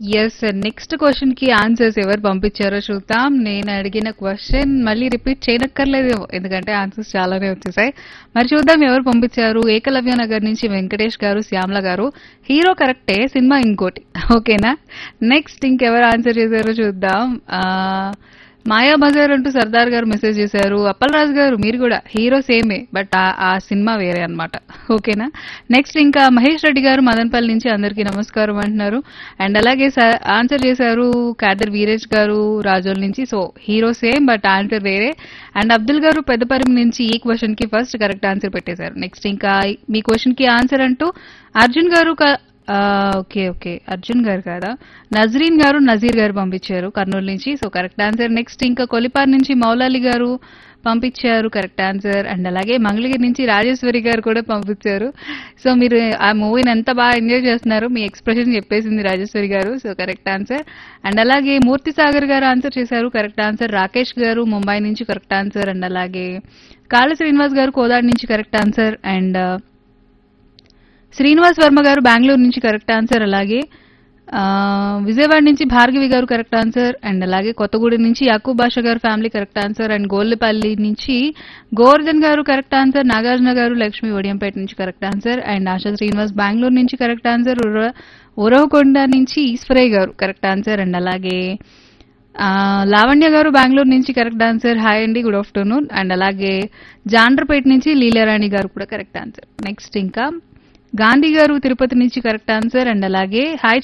Yes sir. Next question కి answers ఎవరు పంపించారో చూద్దాం. నేను అడిగిన క్వశ్చన్ మళ్ళీ రిపీట్ చేయనక్కర్లేదేమో, ఎందుకంటే ఆన్సర్స్ చాలానే వచ్చేసాయి. మరి చూద్దాం ఎవరు పంపించారు. ఏకలవ్య నగర్ నుంచి వెంకటేష్ గారు, శ్యామల గారు. హీరో కరెక్టే, సినిమా ఇంకోటి. ఓకేనా. నెక్స్ట్ ఇంకెవరు ఆన్సర్ చేశారో చూద్దాం. మాయా బజార్ అంటూ సర్దార్ గారు మెసేజ్ చేశారు. అప్పలరాజు గారు మీరు కూడా హీరో సేమే, బట్ ఆ సినిమా వేరే అన్నమాట. ఓకేనా. నెక్స్ట్ ఇంకా మహేష్ రెడ్డి గారు మదనపల్లి నుంచి అందరికీ నమస్కారం అంటున్నారు. అండ్ అలాగే ఆన్సర్ చేశారు కాదర్ వీరేష్ గారు రాజోల్ నుంచి. So hero same but answer వేరే. అండ్ అబ్దుల్ గారు పెద్దపరిమి నుంచి ఈ క్వశ్చన్ కి ఫస్ట్ కరెక్ట్ ఆన్సర్ పెట్టేశారు. నెక్స్ట్ ఇంకా మీ క్వశ్చన్ కి ఆన్సర్ అంటూ అర్జున్ గారు ఓకే ఓకే, అర్జున్ గారు కాదా, నజరీన్ గారు నజీర్ గారు పంపించారు కర్నూలు నుంచి. So correct answer. నెక్స్ట్ ఇంకా కొలిపార్ నుంచి మౌలాలి గారు పంపించారు కరెక్ట్ ఆన్సర్. అండ్ అలాగే మంగళగిరి నుంచి రాజేశ్వరి గారు కూడా పంపించారు. సో మీరు ఆ మూవీని ఎంత బాగా ఎంజాయ్ చేస్తున్నారు, మీ ఎక్స్ప్రెషన్ చెప్పేసింది రాజేశ్వరి గారు. So correct answer. అండ్ అలాగే మూర్తి సాగర్ గారు ఆన్సర్ చేశారు కరెక్ట్ ఆన్సర్. రాకేష్ గారు ముంబై నుంచి కరెక్ట్ ఆన్సర్. అండ్ అలాగే కాళ శ్రీనివాస్ గారు కోదాడ్ నుంచి correct answer. And Srinivas Varma గారు బెంగళూరు నుంచి కరెక్ట్ ఆన్సర్. అలాగే విజయవాడ నుంచి భార్గవి గారు కరెక్ట్ ఆన్సర్. అండ్ అలాగే కొత్తగూడెం నుంచి యాకూబ్ బాషా గారు ఫ్యామిలీ కరెక్ట్ ఆన్సర్. అండ్ గోల్లిపల్లి నుంచి గోవర్ధన్ గారు కరెక్ట్ ఆన్సర్. నాగార్జున గారు లక్ష్మి ఒడియంపేట నుంచి correct answer. And ASHA Srinivas Bengaluru నుంచి కరెక్ట్ ఆన్సర్. ఉరవకొండ నుంచి ఈశ్వరయ్య గారు కరెక్ట్ ఆన్సర్. అండ్ అలాగే లావణ్య గారు బెంగళూరు నుంచి కరెక్ట్ ఆన్సర్. హాయ్ అండి, గుడ్ ఆఫ్టర్నూన్. అండ్ అలాగే జాండ్రపేట నుంచి లీలారాణి గారు కూడా కరెక్ట్ ఆన్సర్. నెక్స్ట్ ఇంకా గాంధీ గారు తిరుపతి నుంచి కరెక్ట్ ఆన్సర్. అండ్ అలాగే హాయ్